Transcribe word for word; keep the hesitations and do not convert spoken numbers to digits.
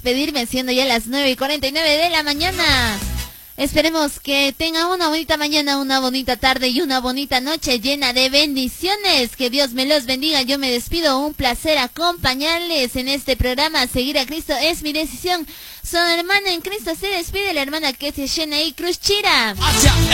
despedirme, siendo ya las nueve y cuarenta y nueve de la mañana. Esperemos que tengan una bonita mañana, una bonita tarde y una bonita noche llena de bendiciones. Que Dios me los bendiga. Yo me despido. Un placer acompañarles en este programa. Seguir a Cristo es mi decisión. Su hermana en Cristo se despide, la hermana que se llena y Cruz Chira.